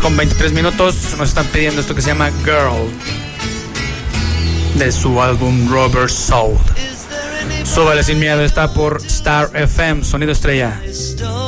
con 23 minutos. Nos están pidiendo esto que se llama Girl, de su álbum Rubber Soul. Súbale sin miedo, está por Star FM, Sonido Estrella.